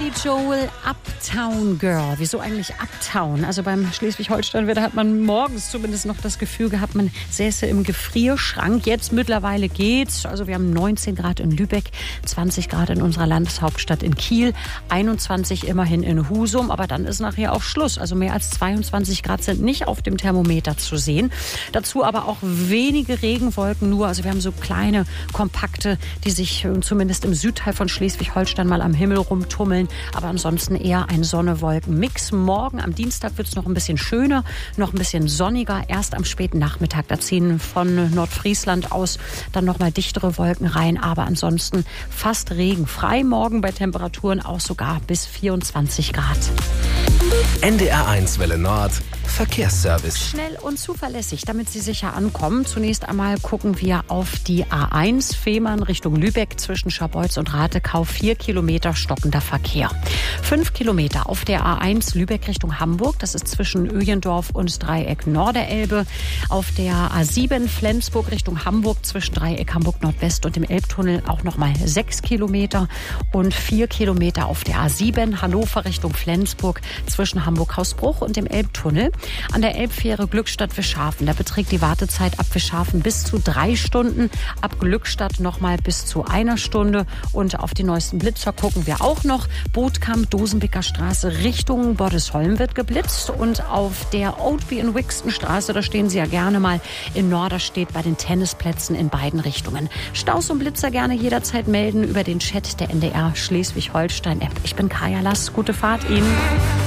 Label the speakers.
Speaker 1: Billy Joel, Uptown Girl. Wieso eigentlich Uptown? Also beim Schleswig-Holstein-Wetter hat man morgens zumindest noch das Gefühl gehabt, man säße im Gefrierschrank. Jetzt mittlerweile geht's. Also wir haben 19 Grad in Lübeck, 20 Grad in unserer Landeshauptstadt in Kiel, 21 immerhin in Husum. Aber dann ist nachher auch Schluss. Also mehr als 22 Grad sind nicht auf dem Thermometer zu sehen. Dazu aber auch wenige Regenwolken nur. Also wir haben so kleine, kompakte, die sich zumindest im Südteil von Schleswig-Holstein mal am Himmel rumtummeln, aber ansonsten eher ein Sonne-Wolken-Mix. Morgen am Dienstag wird es noch ein bisschen schöner, noch ein bisschen sonniger. Erst am späten Nachmittag, da ziehen von Nordfriesland aus dann noch mal dichtere Wolken rein, aber ansonsten fast regenfrei. Morgen bei Temperaturen auch sogar bis 24 Grad.
Speaker 2: NDR1 Welle Nord, Verkehrsservice.
Speaker 1: Schnell und zuverlässig, damit Sie sicher ankommen. Zunächst einmal gucken wir auf die A1 Fehmarn Richtung Lübeck zwischen Scharbeutz und Ratekau. 4 Kilometer stockender Verkehr. 5 Kilometer auf der A1 Lübeck Richtung Hamburg. Das ist zwischen Öjendorf und Dreieck Norderelbe. Auf der A7 Flensburg Richtung Hamburg zwischen Dreieck Hamburg Nordwest und dem Elbtunnel auch nochmal 6 Kilometer. Und 4 Kilometer auf der A7 Hannover Richtung Flensburg zwischen Hamburg-Hausbruch und dem Elbtunnel. An der Elbfähre Glückstadt-Wischhafen, da beträgt die Wartezeit ab Wischhafen bis zu 3 Stunden, ab Glückstadt nochmal bis zu 1 Stunde. Und auf die neuesten Blitzer gucken wir auch noch. Bootkamp, Dosenbicker Straße Richtung Bordesholm wird geblitzt. Und auf der Oatby in Wixton Straße, da stehen Sie ja gerne mal in Norderstedt bei den Tennisplätzen in beiden Richtungen. Staus und Blitzer gerne jederzeit melden über den Chat der NDR Schleswig-Holstein-App. Ich bin Kaya Lass. Gute Fahrt Ihnen.